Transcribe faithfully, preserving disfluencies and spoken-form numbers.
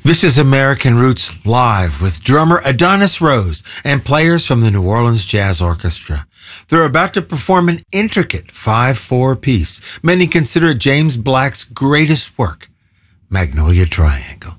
This is American Roots Live with drummer Adonis Rose and players from the New Orleans Jazz Orchestra. They're about to perform an intricate five four piece. Many consider it James Black's greatest work, Magnolia Triangle.